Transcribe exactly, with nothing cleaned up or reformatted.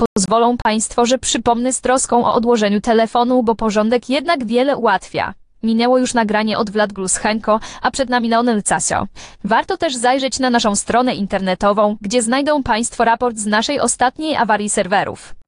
Pozwolą Państwo, że przypomnę z troską o odłożeniu telefonu, bo porządek jednak wiele ułatwia. Minęło już nagranie od Vlad Glushenko, a przed nami Leonel Casio. Warto też zajrzeć na naszą stronę internetową, gdzie znajdą Państwo raport z naszej ostatniej awarii serwerów.